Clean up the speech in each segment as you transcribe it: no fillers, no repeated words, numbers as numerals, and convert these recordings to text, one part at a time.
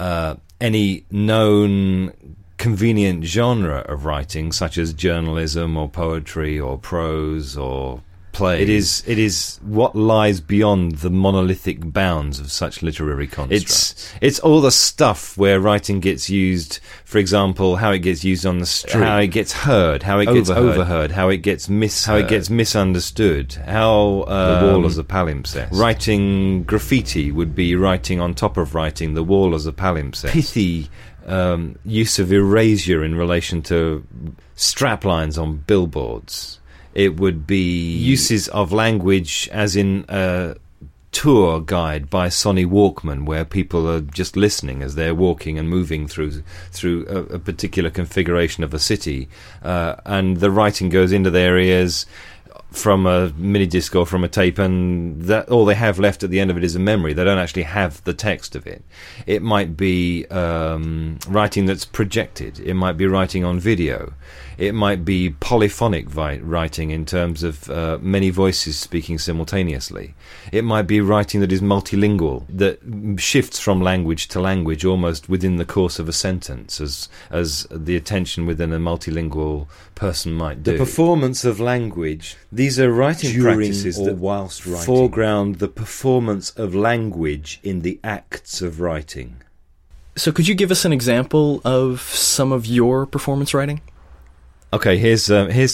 any known convenient genre of writing, such as journalism or poetry or prose or play. It is what lies beyond the monolithic bounds of such literary constructs. It's all the stuff where writing gets used, for example, how it gets used on the street, how it gets heard, how it gets overheard, how it gets misunderstood, how the wall as a palimpsest. Writing graffiti would be writing on top of writing, the wall as a palimpsest. Pithy use of erasure in relation to straplines on billboards. It would be uses of language as in a tour guide by Sonny Walkman, where people are just listening as they're walking and moving through a particular configuration of a city, and the writing goes into their ears from a mini disc or from a tape, and that all they have left at the end of it is a memory. They don't actually have the text of it. It might be writing that's projected. It might be writing on video. It might be polyphonic writing in terms of many voices speaking simultaneously. It might be writing that is multilingual, that shifts from language to language almost within the course of a sentence, as the attention within a multilingual person might do. The performance of language, these are writing practices that whilst writing foreground the performance of language in the acts of writing. So could you give us an example of some of your performance writing? Okay, here's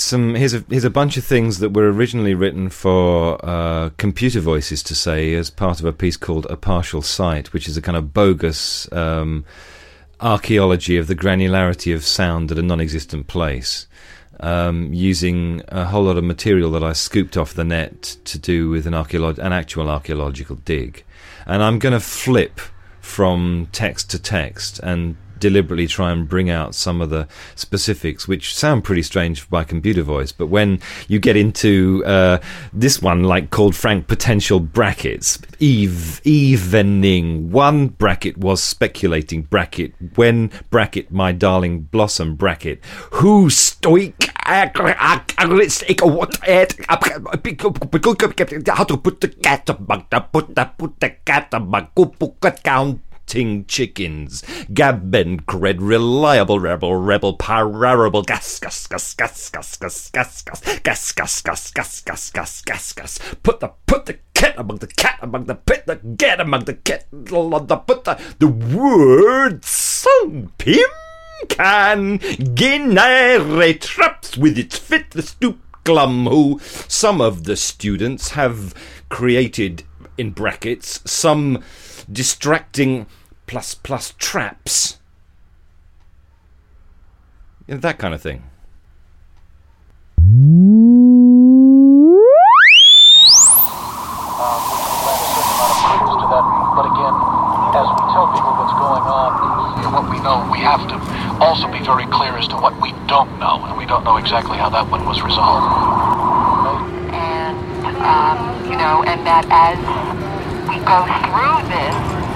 a bunch of things that were originally written for computer voices to say as part of a piece called A Partial Sight, which is a kind of bogus archaeology of the granularity of sound at a non-existent place, using a whole lot of material that I scooped off the net to do with an actual archaeological dig. And I'm going to flip from text to text and deliberately try and bring out some of the specifics, which sound pretty strange by computer voice, but when you get into this one, like called Frank Potential Brackets, evening, one bracket was speculating bracket, when bracket my darling blossom bracket, who stoic how to put the cat among counting chickens, Gabben cred, reliable rebel, parable, gas, put the cat among the pit, the get among the cat, put the word song pim can genere traps with its fit the stoop glum, who some of the students have created in brackets some distracting plus traps, that kind of thing. But again, as we tell people what's going on, what we know, we have to also be very clear as to what we don't know, and we don't know exactly how that one was resolved. And and that as we go through this,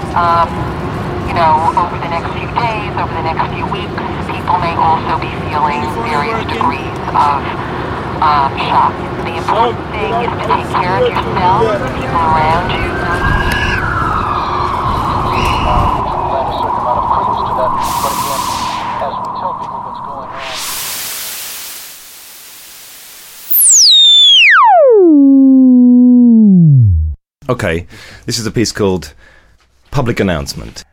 over the next few days, over the next few weeks, people may also be feeling various degrees of shock. The important thing is to take care of yourself, the people around you. Lend a certain amount of credence to that, but again, as we tell people what's going on. Okay, this is a piece called Public Announcement.